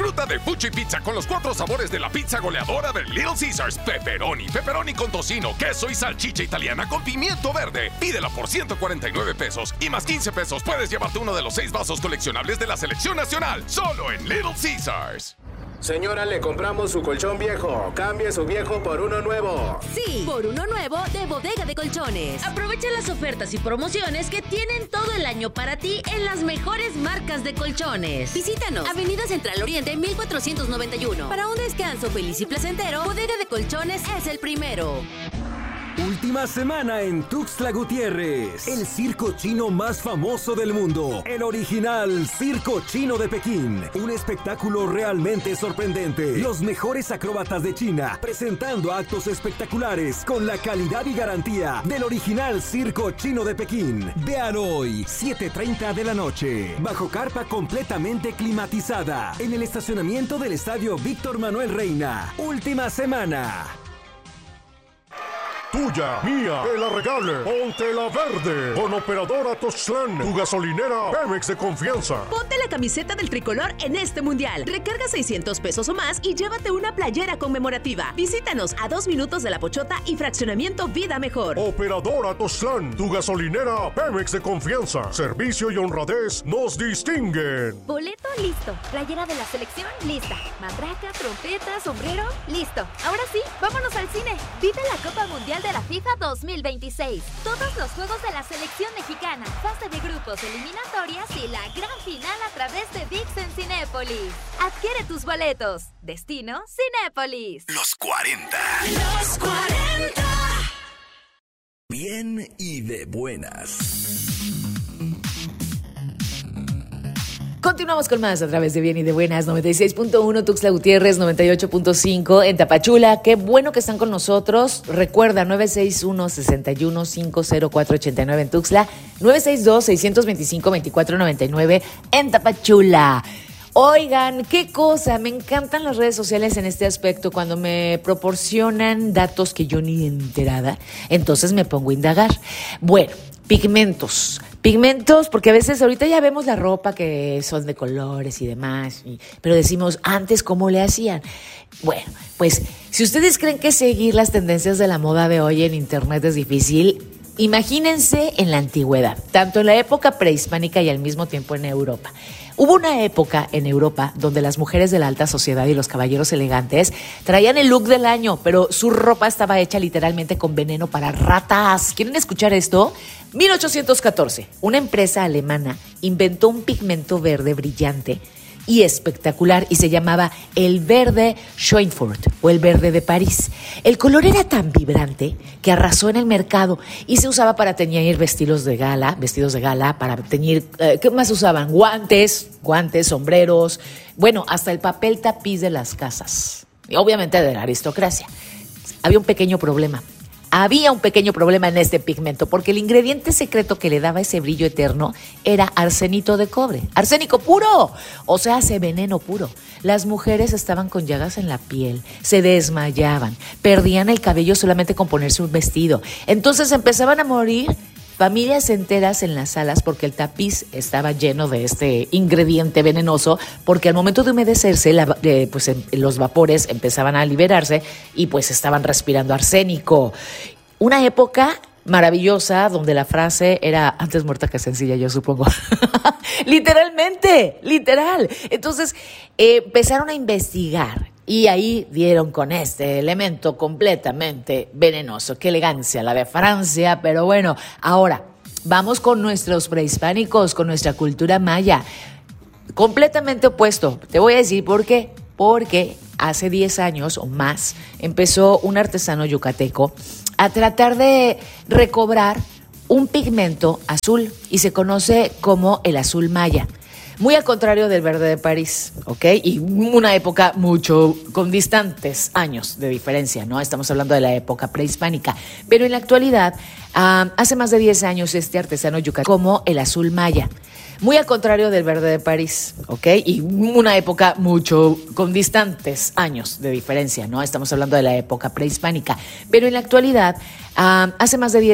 Disfruta de Fuchi Pizza con los 4 sabores de la pizza goleadora de Little Caesars. Pepperoni, pepperoni con tocino, queso y salchicha italiana con pimiento verde. Pídela por 149 pesos y más 15 pesos puedes llevarte uno de los 6 vasos coleccionables de la selección nacional. Solo en Little Caesars. Señora, le compramos su colchón viejo. Cambie su viejo por uno nuevo. Sí, por uno nuevo de Bodega de Colchones. Aprovecha las ofertas y promociones que tienen todo el año para ti en las mejores marcas de colchones. Visítanos, Avenida Central Oriente 1491. Para un descanso feliz y placentero, Bodega de Colchones es el primero. Última semana en Tuxtla Gutiérrez, el circo chino más famoso del mundo, el original Circo Chino de Pekín, un espectáculo realmente sorprendente. Los mejores acróbatas de China presentando actos espectaculares con la calidad y garantía del original Circo Chino de Pekín. Vean hoy, 7:30 de la noche, bajo carpa completamente climatizada, en el estacionamiento del Estadio Víctor Manuel Reina. Última semana. Tuya, mía, que la regale. Ponte la verde. Con Operadora Tuxtlan, tu gasolinera Pemex de confianza. Ponte la camiseta del tricolor en este mundial. Recarga 600 pesos o más y llévate una playera conmemorativa. Visítanos a 2 minutos de La Pochota y Fraccionamiento Vida Mejor. Operadora Tuxtlan, tu gasolinera Pemex de confianza. Servicio y honradez nos distinguen. Boleto listo. Playera de la selección lista. Matraca, trompeta, sombrero listo. Ahora sí, vámonos al cine. Vive la Copa Mundial de la FIFA 2026. Todos los juegos de la selección mexicana, fase de grupos, eliminatorias y la gran final a través de ViX en Cinépolis. Adquiere tus boletos. Destino Cinépolis. Los 40. Los 40. Bien y de buenas. Continuamos con más a través de Bien y de Buenas, 96.1 Tuxtla Gutiérrez, 98.5 en Tapachula. Qué bueno que están con nosotros. Recuerda, 961-61-50489 en Tuxtla, 962-625-2499 en Tapachula. Oigan, qué cosa, me encantan las redes sociales en este aspecto. Cuando me proporcionan datos que yo ni enterada, entonces me pongo a indagar. Bueno, pigmentos, porque a veces ahorita ya vemos la ropa que son de colores y demás, pero decimos, antes, ¿cómo le hacían? Bueno, pues si ustedes creen que seguir las tendencias de la moda de hoy en internet es difícil, imagínense en la antigüedad, tanto en la época prehispánica y al mismo tiempo en Europa. Hubo una época en Europa donde las mujeres de la alta sociedad y los caballeros elegantes traían el look del año, pero su ropa estaba hecha literalmente con veneno para ratas. ¿Quieren escuchar esto? 1814, una empresa alemana inventó un pigmento verde brillante y espectacular y se llamaba el verde Schweinfurt o el verde de París. El color era tan vibrante que arrasó en el mercado y se usaba para teñir vestidos de gala, para teñir, ¿qué más usaban? Guantes, sombreros, bueno, hasta el papel tapiz de las casas, y obviamente de la aristocracia. Había un pequeño problema en este pigmento, porque el ingrediente secreto que le daba ese brillo eterno era arsenito de cobre, arsénico puro, o sea, ese veneno puro. Las mujeres estaban con llagas en la piel, se desmayaban, perdían el cabello solamente con ponerse un vestido. Entonces empezaban a morir familias enteras en las salas porque el tapiz estaba lleno de este ingrediente venenoso, porque al momento de humedecerse los vapores empezaban a liberarse y pues estaban respirando arsénico. Una época maravillosa donde la frase era antes muerta que sencilla, yo supongo. Literal. Entonces empezaron a investigar y ahí dieron con este elemento completamente venenoso. Qué elegancia la de Francia, pero bueno, ahora vamos con nuestros prehispánicos, con nuestra cultura maya. Completamente opuesto. Te voy a decir por qué. Porque hace 10 años o más empezó un artesano yucateco a tratar de recobrar un pigmento azul y se conoce como el azul maya. Muy al contrario del verde de París, ¿ok? Y una época con distantes años de diferencia, ¿no? Estamos hablando de la época prehispánica. Pero en la actualidad, hace más de 10 años, este artesano yucateco como el azul maya. Muy al contrario del verde de París, ¿ok? Y una época con distantes años de diferencia, ¿no? Estamos hablando de la época prehispánica. Pero en la actualidad, hace más de 10